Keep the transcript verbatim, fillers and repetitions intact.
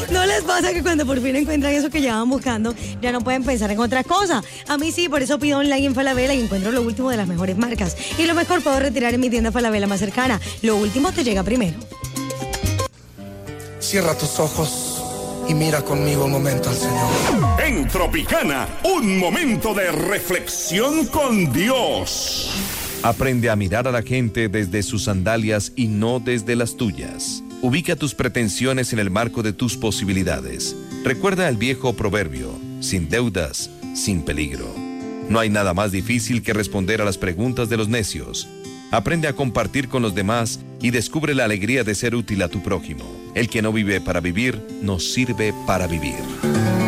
¿No les pasa que cuando por fin encuentran eso que llevaban buscando, ya no pueden pensar en otra cosa? A mí sí, por eso pido online en Falabella y encuentro lo último de las mejores marcas. Y lo mejor puedo retirar en mi tienda Falabella más cercana. Lo último te llega primero. Cierra tus ojos y mira conmigo un momento al Señor. En Tropicana, un momento de reflexión con Dios. Aprende a mirar a la gente desde sus sandalias y no desde las tuyas. Ubica tus pretensiones en el marco de tus posibilidades. Recuerda el viejo proverbio, sin deudas, sin peligro. No hay nada más difícil que responder a las preguntas de los necios. Aprende a compartir con los demás y descubre la alegría de ser útil a tu prójimo. El que no vive para vivir, no sirve para vivir.